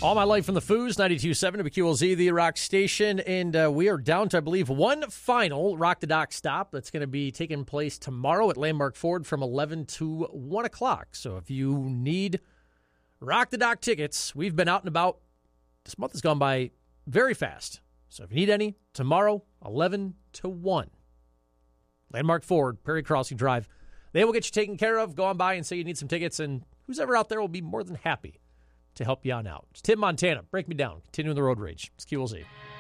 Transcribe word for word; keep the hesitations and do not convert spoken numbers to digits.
All My Life from the Foos, ninety-two point seven W Q L Z, the Rock Station. And uh, we are down to, I believe, one final Rock the Dock stop that's going to be taking place tomorrow at Landmark Ford from eleven to one o'clock. So if you need Rock the Dock tickets, we've been out and about. This month has gone by very fast. So if you need any, tomorrow, eleven to one. Landmark Ford, Prairie Crossing Drive. They will get you taken care of. Go on by and say you need some tickets, and who's ever out there will be more than happy to help you on out. It's Tim Montana. Break me down. Continuing the road rage. It's Q L Z.